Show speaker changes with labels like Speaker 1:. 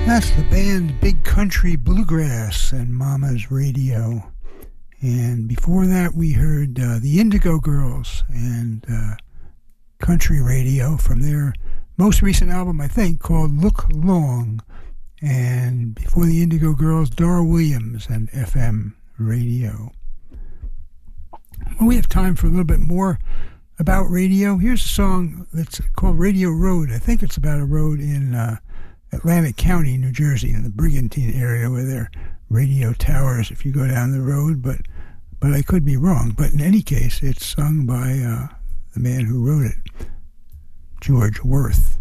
Speaker 1: That's the band Big Country Bluegrass and Mama's Radio. And before that, we heard the Indigo Girls and Country Radio from their most recent album, I think, called Look Long. And before the Indigo Girls, Dar Williams and FM Radio. Well, we have time for a little bit more about radio. Here's a song that's called Radio Road. I think it's about a road in Atlantic County, New Jersey, in the Brigantine area, where there are radio towers if you go down the road, but I could be wrong. But in any case, it's sung by the man who wrote it, George Worth.